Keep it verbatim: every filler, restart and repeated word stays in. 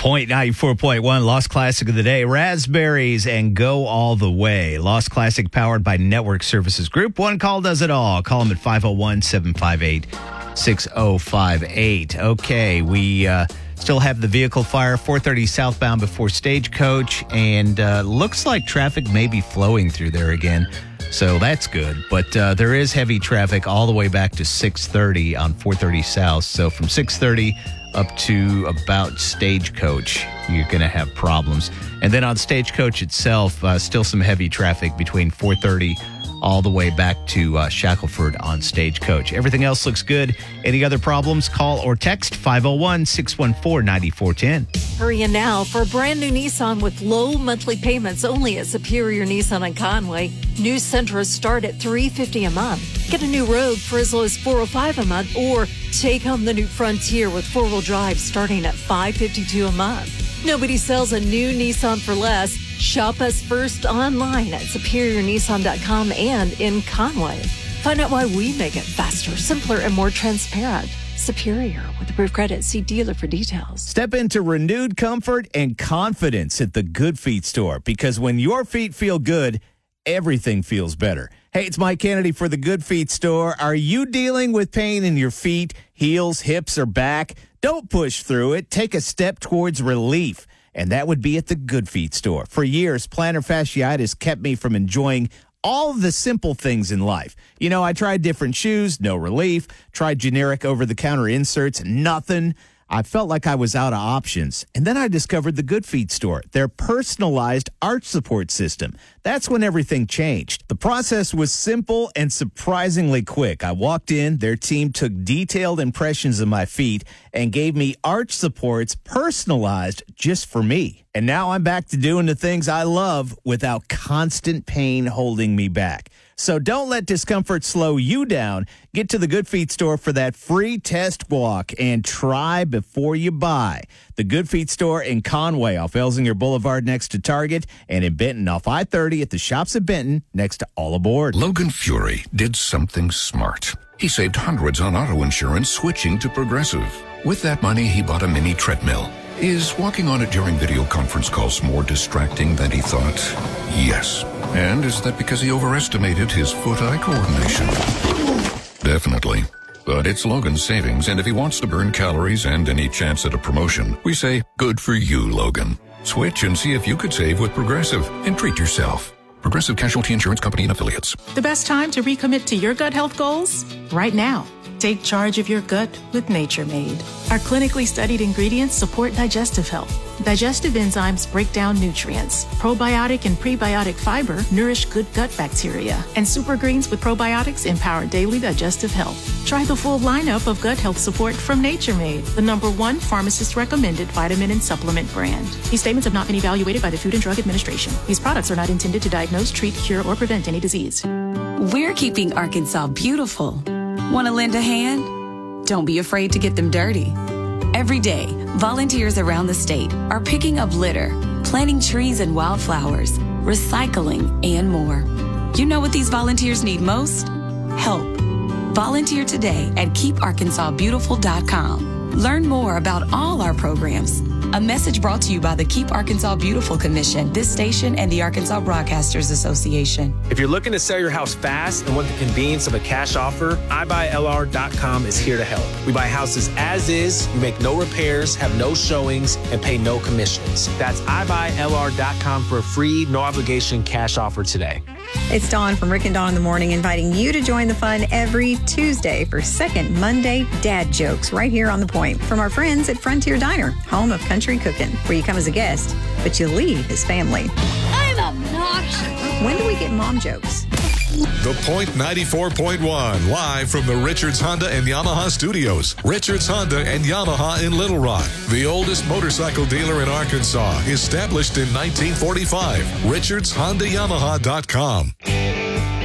Point ninety-four point one, Lost Classic of the Day, Raspberries and Go All the Way. Lost Classic powered by Network Services Group. One call does it all. Call them at five oh one, seven five eight, six oh five eight. Okay, we uh, still have the vehicle fire, four thirty southbound before Stagecoach, and uh, looks like traffic may be flowing through there again. So that's good. But uh, there is heavy traffic all the way back to six thirty on four thirty South. So from six thirty up to about Stagecoach, you're going to have problems. And then on Stagecoach itself, uh, still some heavy traffic between four thirty all the way back to uh, Shackelford on Stagecoach. Everything else looks good. Any other problems, call or text five oh one, six one four, nine four one zero. Hurry in now for a brand new Nissan with low monthly payments only at Superior Nissan in Conway. New Sentra start at three hundred fifty dollars a month. Get a new Rogue for as low as four hundred five dollars a month, or take home the new Frontier with four-wheel drive starting at five hundred fifty-two dollars a month. Nobody sells a new Nissan for less. Shop us first online at superior nissan dot com and in Conway. Find out why we make it faster, simpler, and more transparent. Superior with approved credit. See dealer for details. Step into renewed comfort and confidence at the Good Feet store, because when your feet feel good, everything feels better. Hey, it's Mike Kennedy for the Good Feet store. Are you dealing with pain in your feet, heels, hips, or back? Don't push through it. Take a step towards relief, and that would be at the Good Feet store. For years, plantar fasciitis kept me from enjoying all of the simple things in life. You know, I tried different shoes, no relief. Tried generic over-the-counter inserts, nothing. I felt like I was out of options. And then I discovered the Good Feet store, their personalized arch support system. That's when everything changed. The process was simple and surprisingly quick. I walked in, their team took detailed impressions of my feet and gave me arch supports personalized just for me. And now I'm back to doing the things I love without constant pain holding me back. So don't let discomfort slow you down. Get to the Good Feet store for that free test walk and try before you buy. The Good Feet store in Conway off Elsinger Boulevard next to Target, and in Benton off I thirty at the Shops at Benton next to All Aboard. Logan Fury did something smart. He saved hundreds on auto insurance switching to Progressive. With that money, he bought a mini treadmill. Is walking on it during video conference calls more distracting than he thought? Yes. And is that because he overestimated his foot-eye coordination? Definitely. But it's Logan's savings, and if he wants to burn calories and any chance at a promotion, we say, good for you, Logan. Switch and see if you could save with Progressive and treat yourself. Progressive Casualty Insurance Company and Affiliates. The best time to recommit to your gut health goals? Right now. Take charge of your gut with Nature Made. Our clinically studied ingredients support digestive health. Digestive enzymes break down nutrients. Probiotic and prebiotic fiber nourish good gut bacteria. And super greens with probiotics empower daily digestive health. Try the full lineup of gut health support from Nature Made, the number one pharmacist-recommended vitamin and supplement brand. These statements have not been evaluated by the Food and Drug Administration. These products are not intended to diagnose, treat, cure, or prevent any disease. We're keeping Arkansas beautiful. Want to lend a hand? Don't be afraid to get them dirty. Every day, volunteers around the state are picking up litter, planting trees and wildflowers, recycling, and more. You know what these volunteers need most? Help. Volunteer today at keep arkansas beautiful dot com. Learn more about all our programs. A message brought to you by the Keep Arkansas Beautiful Commission, this station, and the Arkansas Broadcasters Association. If you're looking to sell your house fast and want the convenience of a cash offer, i buy L R dot com is here to help. We buy houses as is, you make no repairs, have no showings, and pay no commissions. That's i buy L R dot com for a free, no obligation cash offer today. It's Dawn from Rick and Dawn in the Morning, inviting you to join the fun every Tuesday for Second Monday Dad Jokes right here on The Point from our friends at Frontier Diner, home of country cooking, where you come as a guest, but you leave as family. I'm obnoxious. When do we get mom jokes? The Point ninety-four point one, live from the Richards Honda and Yamaha studios. Richards Honda and Yamaha in Little Rock, the oldest motorcycle dealer in Arkansas, established in nineteen forty-five. richards honda yamaha dot com.